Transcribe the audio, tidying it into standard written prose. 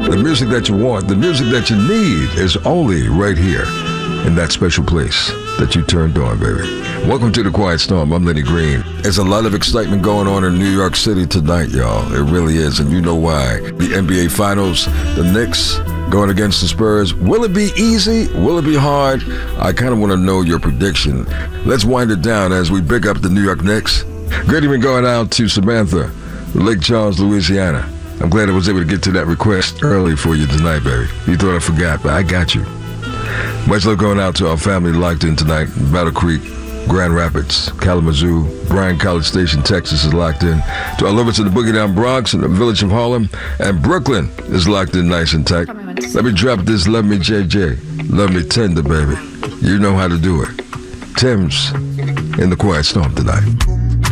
The music that you want, the music that you need is only right here in that special place that you turned on, baby. Welcome to The Quiet Storm. I'm Lenny Green. There's a lot of excitement going on in New York City tonight, y'all. It really is, and you know why. The NBA Finals, the Knicks going against the Spurs. Will it be easy? Will it be hard? I kind of want to know your prediction. Let's wind it down as we pick up the New York Knicks. Good evening going out to Samantha, Lake Charles, Louisiana. I'm glad I was able to get to that request early for you tonight, baby. You thought I forgot, but I got you. Much love going out to our family locked in tonight. Battle Creek, Grand Rapids, Kalamazoo, Bryan College Station, Texas is locked in. To our lovers in the Boogie Down Bronx and the village of Harlem. And Brooklyn is locked in nice and tight. Let me drop this Love Me JJ. Love Me Tender, baby. You know how to do it. Tim's in The Quiet Storm tonight.